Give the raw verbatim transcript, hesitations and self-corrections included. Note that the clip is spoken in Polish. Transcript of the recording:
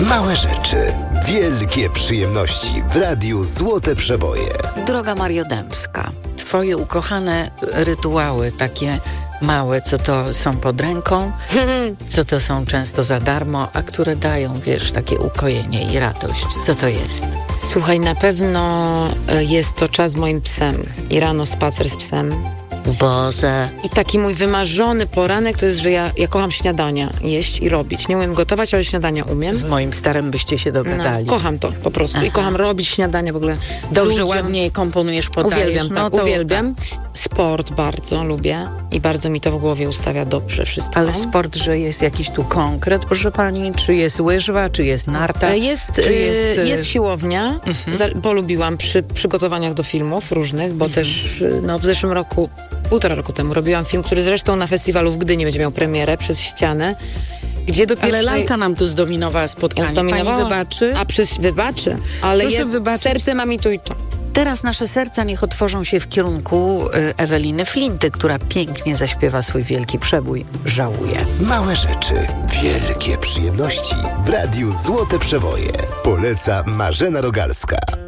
Małe rzeczy, wielkie przyjemności w Radiu Złote Przeboje. Droga Mario Dębska, twoje ukochane rytuały, takie małe, co to są pod ręką, co to są często za darmo, a które dają, wiesz, takie ukojenie i radość. Co to jest? Słuchaj, na pewno jest to czas z moim psem i rano spacer z psem. Boże. I taki mój wymarzony poranek to jest, że ja, ja kocham śniadania jeść i robić. Nie umiem gotować, ale śniadania umiem. Z moim starym byście się dogadali. No, kocham to po prostu. Aha. I kocham robić śniadania w ogóle. Dobrze, ludziom. ładnie komponujesz, podajesz. Uwielbiam, no tak, to uwielbiam. Sport bardzo lubię i bardzo mi to w głowie ustawia dobrze wszystko. Ale sport, że jest jakiś tu konkret, proszę pani? Czy jest łyżwa, czy jest narta? Jest, czy jest, jest, jest siłownia, mhm. za, polubiłam przy przygotowaniach do filmów różnych, bo mhm. też no, w zeszłym roku, półtora roku temu robiłam film, który zresztą na festiwalu w Gdyni będzie miał premierę Przez ścianę, gdzie do pierwszej... Ale lalka nam tu zdominowała spotkanie. Pani wybaczy? A przez wybaczy, ale Proszę je, wybaczyć. serce mam i tu i to. Teraz nasze serca niech otworzą się w kierunku y, Eweliny Flinty, która pięknie zaśpiewa swój wielki przebój Żałuję. Małe rzeczy, wielkie przyjemności w Radiu Złote Przeboje. Poleca Marzena Rogalska.